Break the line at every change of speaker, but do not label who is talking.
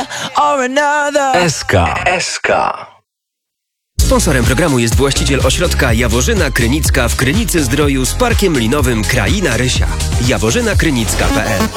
or another.
SK.
Sponsorem programu jest właściciel ośrodka Jaworzyna Krynicka w Krynicy Zdroju z parkiem linowym Kraina Rysia. jaworzynakrynicka.pl